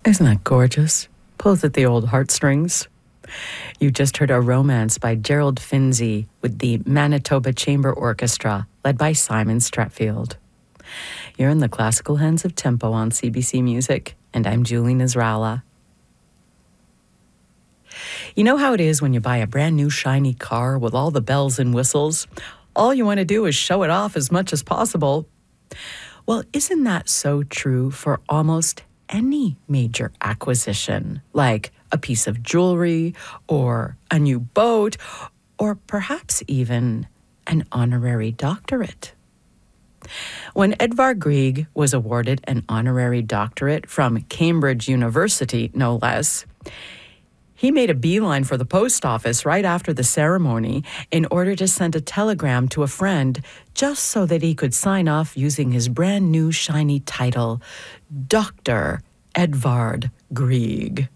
Isn't that gorgeous? Pulls at the old heartstrings. You just heard A Romance by Gerald Finzi with the Manitoba Chamber Orchestra, led by Simon Stratfield. You're in the classical hands of Tempo on CBC Music, and I'm Julie Nasrallah. You know how it is when you buy a brand new shiny car with all the bells and whistles? All you want to do is show it off as much as possible. Well, isn't that so true for almost any major acquisition, like a piece of jewelry or a new boat, or perhaps even an honorary doctorate? When Edvard Grieg was awarded an honorary doctorate from Cambridge University, no less, he made a beeline for the post office right after the ceremony in order to send a telegram to a friend just so that he could sign off using his brand new shiny title, Dr. Edvard Grieg.